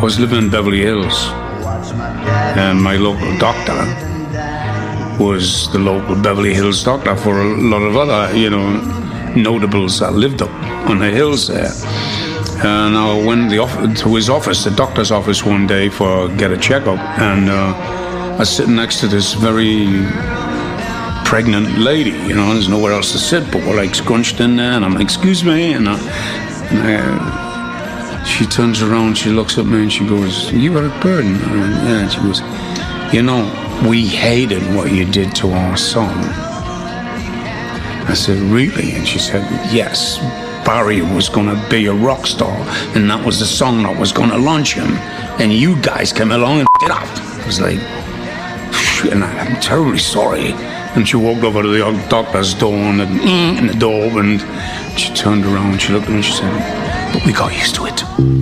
I was living in Beverly Hills, and my local doctor was the local Beverly Hills doctor for a lot of other, notables that lived up on the hills there. And I went to his office, the doctor's office, one day get a checkup, and I was sitting next to this very pregnant lady, there's nowhere else to sit, but we're like scrunched in there, and I'm like, excuse me, and she turns around, she looks at me and she goes, you Eric Burdon? Yeah, and she goes, we hated what you did to our son. I said, really? And she said, yes, Barry was going to be a rock star, and that was the song that was going to launch him, and you guys came along and f***ed it up. I was like, and I'm terribly sorry. And she walked over to the doctor's door, and the door opened. She turned around, she looked at me, and she said, but we got used to it.